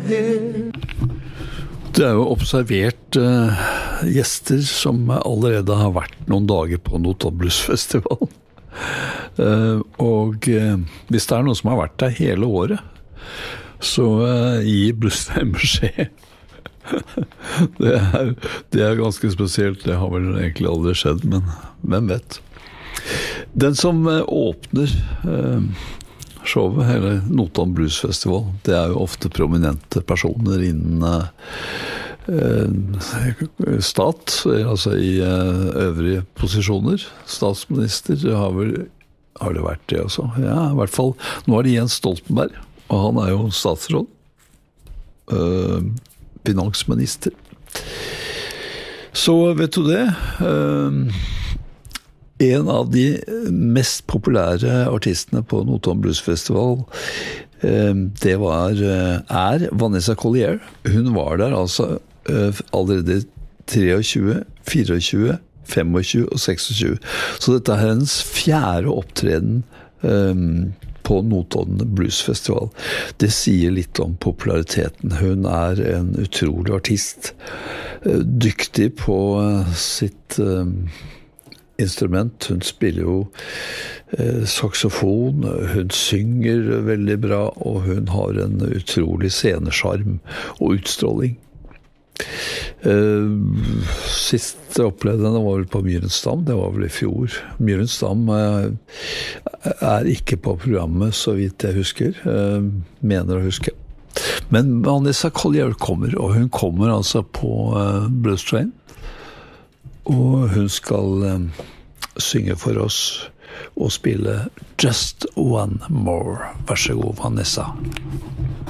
hair. Det jo observert gjester som allerede har vært noen dager på Notodden Blues Festival. Og hvis det noen som har vært der hele året, så gi Bluesstein beskjed. Det ganske spesielt, det har vel egentlig aldri skjedd, men hvem vet. Den som åpner showet, eller Notodden Blues Festival, det jo ofte prominente personer innen stat, altså i øvrige posisjoner. Statsminister har det vært det også. Ja, i hvert fall. Nå det Jens Stoltenberg, og han jo statsråd, finansminister. Så vet du det, en av de mest populære artistene på Notodden Blues Festival, det Vanessa Collier. Hun var der altså allerede 23, 24, 25 og 26. Så dette hennes fjerde opptreden på Notodden Blues Festival. Det sier litt om populariteten. Hun en utrolig artist. Dyktig på sitt instrument. Hun spiller jo saxofon, hun synger veldig bra, og hun har en utrolig scenesjarm og utstråling. Sist jeg opplevde henne var vel på Myrens Dam, det var vel i fjor. Myrens Dam ikke på programmet, så vidt jeg husker, mener å huske. Men Vanessa Collier kommer, og hun kommer altså på Blues Train, og hun skal synge for oss og spille Just One More. Vær så god, Vanessa.